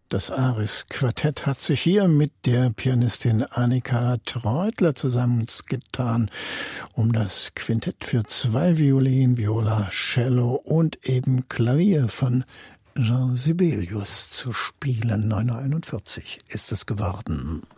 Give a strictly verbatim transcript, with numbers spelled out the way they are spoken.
Das Aris-Quartett hat sich hier mit der Pianistin Annika Treutler zusammengetan, um das Quintett für zwei Violinen, Viola, Cello und eben Klavier von Jean Sibelius zu spielen. neun Uhr einundvierzig ist es geworden.